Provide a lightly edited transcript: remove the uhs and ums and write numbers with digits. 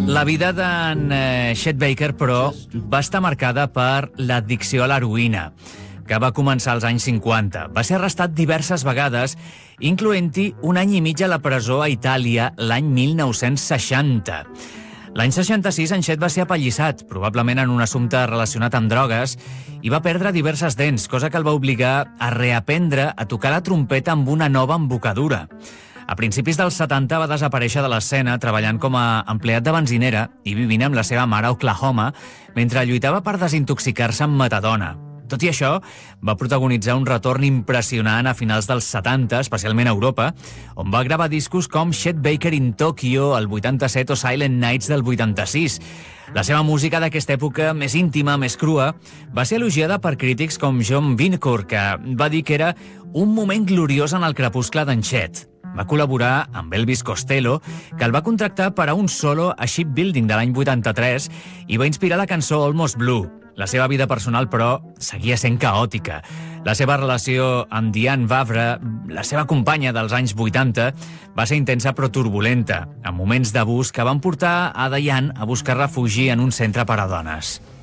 La vida d'en Chet Baker, però, va estar marcada per l'addicció a l'heroïna, que va començar als anys 50. Va ser arrestat diverses vegades, incloent-hi un any i mig a la presó a Itàlia l'any 1960. L'any 66, en Chet va ser apallissat, probablement en un assumpte relacionat amb drogues, i va perdre diverses dents, cosa que el va obligar a reaprendre a tocar la trompeta amb una nova embocadura. A principis dels 70 va desaparèixer de l'escena treballant com a empleat de benzinera i vivint amb la seva mare a Oklahoma mentre lluitava per desintoxicar-se amb metadona. Tot i això, va protagonitzar un retorn impressionant a finals dels 70, especialment a Europa, on va gravar discos com Chet Baker in Tokyo, el 87, o Silent Nights del 86. La seva música d'aquesta època, més íntima, més crua, va ser elogiada per crítics com John Vincourt, que va dir que era un moment gloriós en el crepuscle d'en Chet. Va col·laborar amb Elvis Costello, que el va contractar per a un solo a Shipbuilding de l'any 83 i va inspirar la cançó Almost Blue. La seva vida personal, però, seguia sent caòtica. La seva relació amb Diane Vavra, la seva companya dels anys 80, va ser intensa però turbulenta, amb moments d'abús que van portar a Diane a buscar refugi en un centre per a dones.